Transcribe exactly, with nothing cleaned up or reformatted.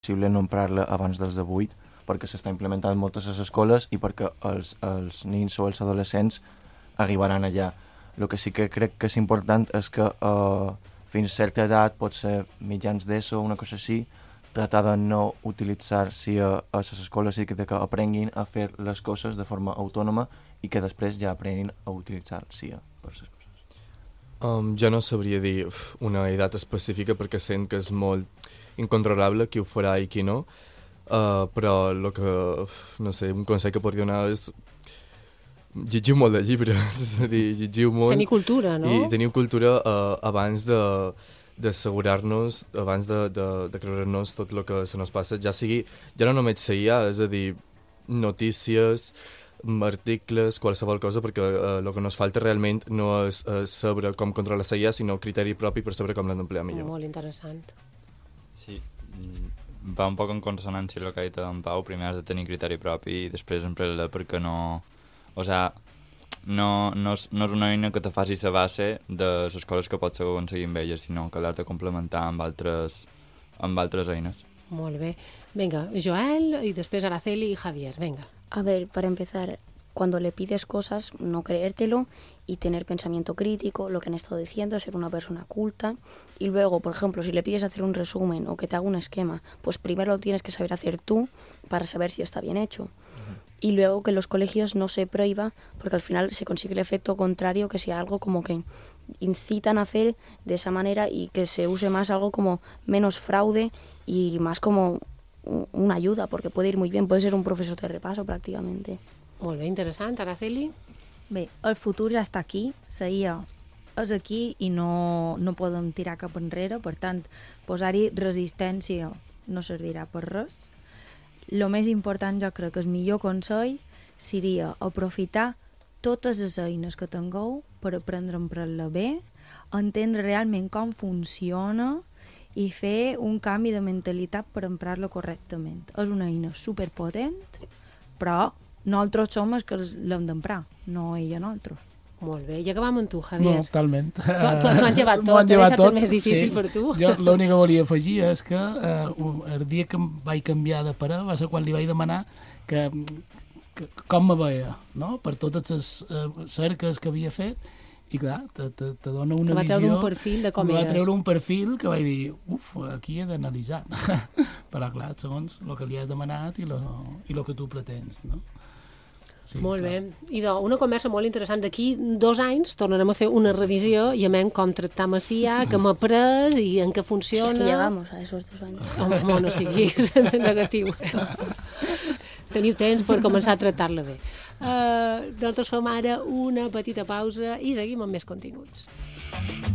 possible no emprar-la abans dels divuit, perquè s'està implementant moltes a les escoles i perquè els, els nins o els adolescents arribaran allà. El que sí que crec que és important és que eh, fins a certa edat, pot ser mitjans d'ESO o una cosa així, tratar de no utilitzar si a, a les escoles i que, que aprenguin a fer les coses de forma autònoma i que després ja aprenguin a utilitzar S I A per les coses. Um, jo no sabria dir uf, una edat específica perquè sent que és molt incontrolable qui ho farà i qui no, uh, però el que, uf, no sé, un consell que podria donar és llegiu molt de llibres, és a dir, llegiu molt... Tenir cultura, no? I teniu cultura uh, abans de d'assegurar-nos, abans de, de, de creure-nos tot el que se nos passa, ja sigui, ja no només S I A, és a dir, notícies, articles, qualsevol cosa, perquè uh, el que ens falta realment no és uh, saber com controlar la S I A, sinó criteri propi per saber com l'hem d'emplear millor. Molt interessant. Sí, va un poc en consonància amb el que ha dit en Pau. Primer has de tenir criteri propi i després emprar-la perquè no... O sigui, no, no, és, no és una eina que te faci la base de les coses que pots aconseguir amb elles, sinó que l'has de complementar amb altres, amb altres eines. Molt bé. Vinga, Joel, i després Araceli i Javier, vinga. A ver, para empezar, cuando le pides cosas, no creértelo y tener pensamiento crítico, lo que han estado diciendo, ser una persona culta. Y luego, por ejemplo, si le pides hacer un resumen o que te haga un esquema, pues primero lo tienes que saber hacer tú para saber si está bien hecho. Y luego que en los colegios no se prohíba, porque al final se consigue el efecto contrario, que sea algo como que incitan a hacer de esa manera y que se use más algo como menos fraude y más como una ayuda, porque puede ir muy bien, puede ser un profesor de repaso prácticamente. Molt bé, interessant. Araceli? Bé, el futur ja està aquí, la I A és aquí i no, no podem tirar cap enrere, per tant, posar-hi resistència no servirà per res. El més important, jo crec que el millor consell seria aprofitar totes les eines que tingueu per aprendre a emprar-la bé, entendre realment com funciona i fer un canvi de mentalitat per emprar-la correctament. És una eina superpotent, però nosaltres som els que l'hem d'emprar, no ella nosaltres. Molt bé. I acabam amb tu, Javier. No, totalment. Tu, tu, tu has llevat tot, M'ho han llevat tot, més difícil sí. per tu. Jo l'únic que volia afegir és que eh, el dia que em vaig canviar de parer va ser quan li vaig demanar que, que com me veia, no? Per totes les eh, cerques que havia fet, i clar, te, te, te dona una va visió... treure un perfil de com me va eres. treure un perfil que vaig dir, uf, aquí he d'analitzar. Però clar, segons el que li has demanat i el que tu pretens, no? Sí, molt clar. bé. I do, una conversa molt interessant. D'aquí dos anys tornarem a fer una revisió i a menys com tractar amb S I A, que hem après i en què funciona. Si es que llegamos a esos dos años. Home, home no siguis negatiu. Teniu temps per començar a tractar-la bé. Uh, nosaltres fem ara una petita pausa i seguim amb més continguts.